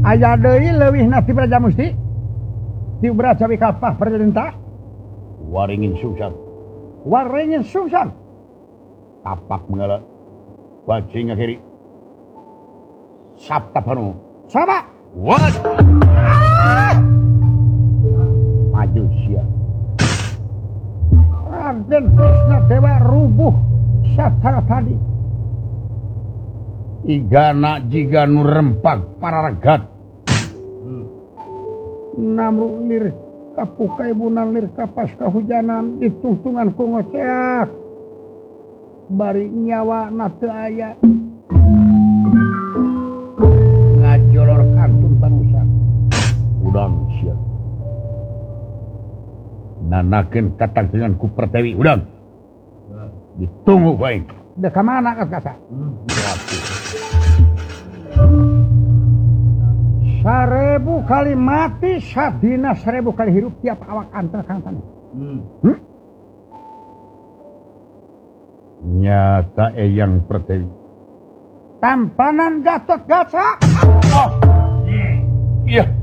aya deui leuwih nati Praja Musti ti Brajawi kapah perintah Waringin Sungsang tapak mengalah bajing akhiri Sabta Banu sama what maju sia Raden Krisna Dewa rubuh satara tadi igana jiga nu rempag pararegat namu lir kapukai bunan lir kapas kahujanan ditungtungan ku ngoceak bari nyawa na teu aya ngajolor kantun bangsa udang sia nanakeun katangtengan ku Pertiwi udang ditunggu bae da ka mana kasa Sarebu kali mati sadina 1000 kali hirup tiap awak antar kantan nyata Eyang Pertiwi tampanan Gatot Kaca iya